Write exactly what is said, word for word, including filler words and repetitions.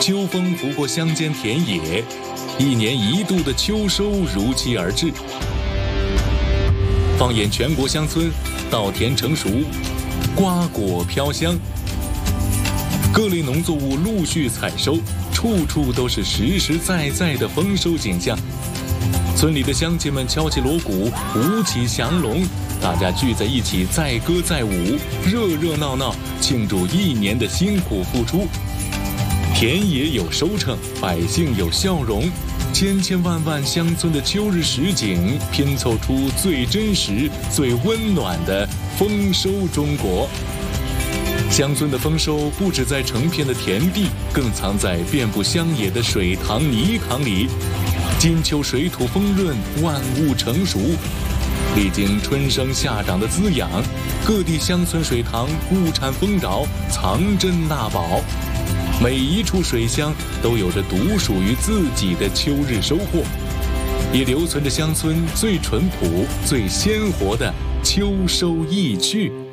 秋风拂过乡间田野，一年一度的秋收如期而至。放眼全国乡村，稻田成熟，瓜果飘香，各类农作物陆续采收，处处都是实实在在的丰收景象。村里的乡亲们敲起锣鼓，舞起祥龙，大家聚在一起载歌载舞，热热闹闹庆祝一年的辛苦付出。田野有收成，百姓有笑容，千千万万乡村的秋日实景拼凑出最真实、最温暖的丰收中国。乡村的丰收不止在成片的田地，更藏在遍布乡野的水塘泥塘里。金秋水土丰润，万物成熟，历经春生夏长的滋养，各地乡村水塘物产丰饶，藏珍纳宝。每一处水乡都有着独属于自己的秋日收获，也留存着乡村最淳朴、最鲜活的秋收意趣。